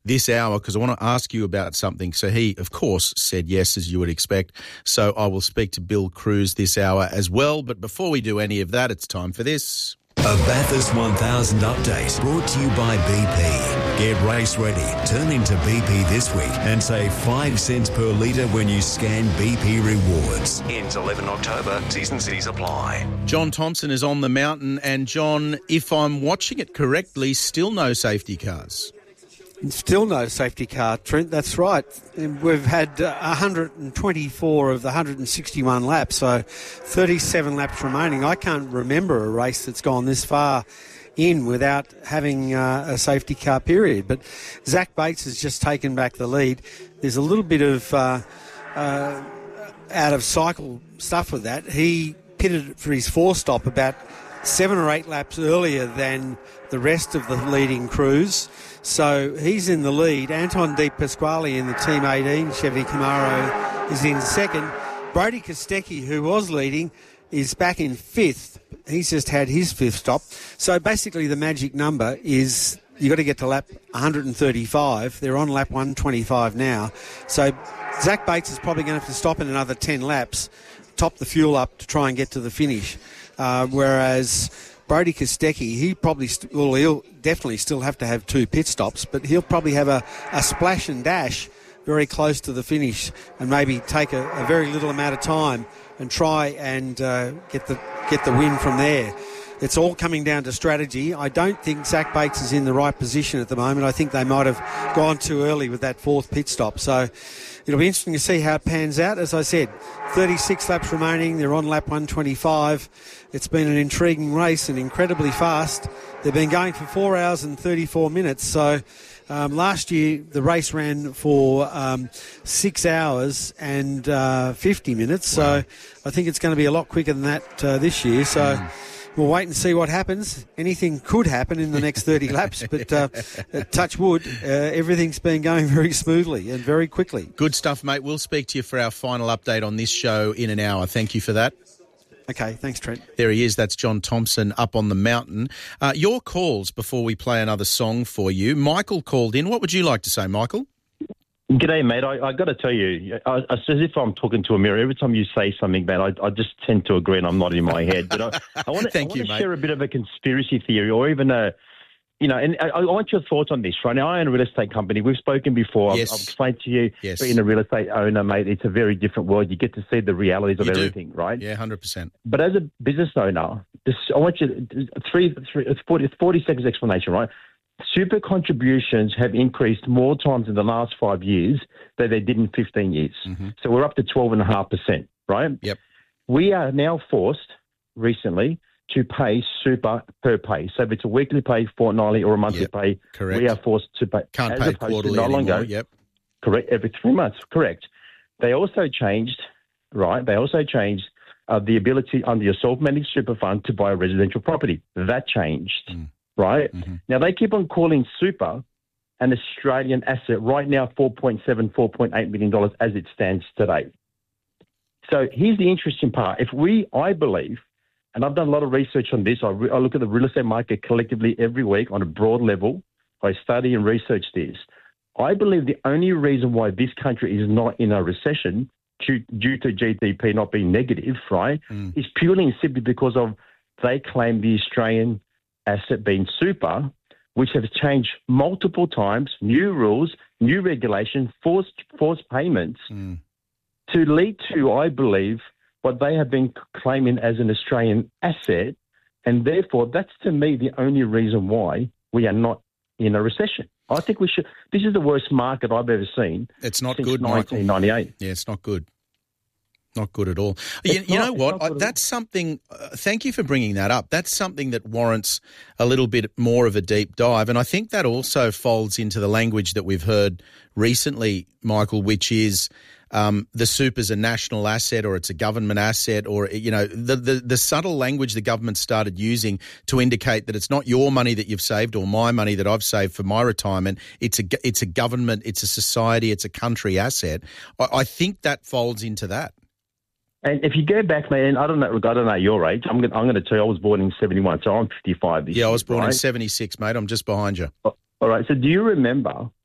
this hour because I want to ask you about something. So he, of course, said yes, as you would expect. So I will speak to Bill Cruz this hour as well. But before we do any of that, it's time for this. A Bathurst 1000 update brought to you by BP. Get race ready. Turn into BP this week and save 5 cents per litre when you scan BP Rewards. Ends 11 October. T's and C's apply. John Thompson is on the mountain. And John, if I'm watching it correctly, still no safety cars. Still no safety car, Trent. That's right. We've had 124 of the 161 laps, so 37 laps remaining. I can't remember a race that's gone this far in without having a safety car period. But Zach Bates has just taken back the lead. There's a little bit of out of cycle stuff with that. He pitted for his 4-stop about 7 or 8 laps earlier than the rest of the leading crews. So he's in the lead. Anton De Pasquale in the Team 18 Chevy Camaro is in second. Brody Kostecki, who was leading, is back in 5th. He's just had his 5th stop. So basically the magic number is you've got to get to lap 135. They're on lap 125 now. So Zach Bates is probably going to have to stop in another 10 laps, top the fuel up to try and get to the finish. Whereas Brody Kostecki, he'll definitely still have to have 2 pit stops, but he'll probably have a splash and dash very close to the finish and maybe take a very little amount of time and try and get the win from there. It's all coming down to strategy. I don't think Zach Bates is in the right position at the moment. I think they might have gone too early with that 4th pit stop. So it'll be interesting to see how it pans out. As I said, 36 laps remaining. They're on lap 125. It's been an intriguing race and incredibly fast. They've been going for 4 hours and 34 minutes. So last year the race ran for 6 hours and 50 minutes. Wow. So I think it's going to be a lot quicker than that this year. So we'll wait and see what happens. Anything could happen in the next 30 laps, but touch wood, everything's been going very smoothly and very quickly. Good stuff, mate. We'll speak to you for our final update on this show in an hour. Thank you for that. Okay, thanks, Trent. There he is. That's John Thompson up on the mountain. Your calls before we play another song for you. Michael called in. What would you like to say, Michael? G'day, mate. I got to tell you, it's as if I'm talking to a mirror. Every time you say something, mate, I just tend to agree and I'm not in my head. But I want to share a bit of a conspiracy theory or even and I want your thoughts on this. Right now, I own a real estate company. We've spoken before. Yes. I've explained to you, yes. Being a real estate owner, mate, it's a very different world. You get to see the realities of everything, right? Yeah, 100%. But as a business owner, I want you 40 seconds explanation, right? Super contributions have increased more times in the last 5 years than they did in 15 years. Mm-hmm. So we're up to 12.5%, right? Yep. We are now forced recently to pay super per pay. So if it's a weekly pay, fortnightly or a monthly pay, correct. We are forced to pay. Can't pay quarterly anymore, yep. Correct, every 3 months, correct. They also changed, right? They also changed the ability under your self-managed super fund to buy a residential property. That changed. Right? Mm-hmm. Now, they keep on calling super an Australian asset. Right now, $4.8 million as it stands today. So here's the interesting part. I believe, and I've done a lot of research on this, I look at the real estate market collectively every week on a broad level. I study and research this. I believe the only reason why this country is not in a recession due to GDP not being negative, right, is purely and simply because of they claim the Australian asset being super, which has changed multiple times, new rules, new regulations, forced payments to lead to, I believe, what they have been claiming as an Australian asset. And therefore, that's to me the only reason why we are not in a recession. I think we should. This is the worst market I've ever seen. It's not since good, 1998. Michael. Yeah, it's not good. Not good at all. You know what? That's something, thank you for bringing that up. That's something that warrants a little bit more of a deep dive. And I think that also folds into the language that we've heard recently, Michael, which is the super's a national asset or it's a government asset or, the subtle language the government started using to indicate that it's not your money that you've saved or my money that I've saved for my retirement. It's a government, it's a society, it's a country asset. I think that folds into that. And if you go back, man, I don't know your age. I'm going to tell you, I was born in 71, so I'm 55 this year. Yeah, I was born in 76, mate. I'm just behind you. All right. So do you remember